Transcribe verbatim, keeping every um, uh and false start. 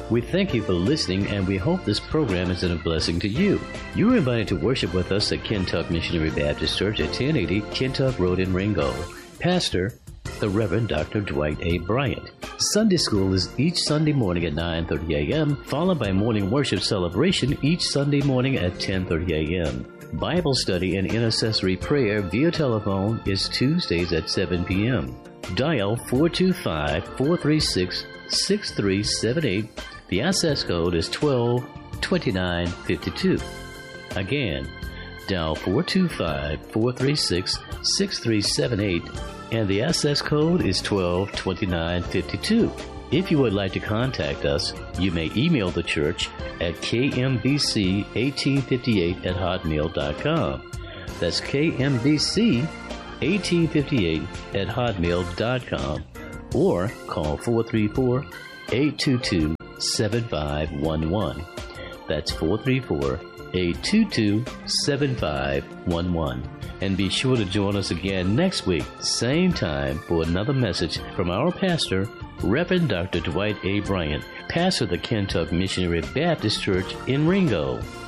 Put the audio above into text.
We thank you for listening, and we hope this program has been a blessing to you. You are invited to worship with us at Kentuck Missionary Baptist Church at ten eighty Kentuck Road in Ringo. Pastor, the Reverend Doctor Dwight A. Bryant. Sunday school is each Sunday morning at nine thirty a.m., followed by morning worship celebration each Sunday morning at ten thirty a.m. Bible study and intercessory prayer via telephone is Tuesdays at seven p.m. Dial four two five, four three six, six three seven eight. The access code is one two two nine five two. Again, dial four two five, four three six, six three seven eight, and the access code is one two two nine five two. If you would like to contact us, you may email the church at k m b c eighteen fifty-eight at hotmail dot com. That's k m b c eighteen fifty-eight at hotmail dot com, or call four three four, eight two two, seven five one one. That's four three four, eight two two, seven five one one. And be sure to join us again next week, same time, for another message from our pastor, Reverend Doctor Dwight A. Bryant, pastor of the Kentuck Missionary Baptist Church in Ringo.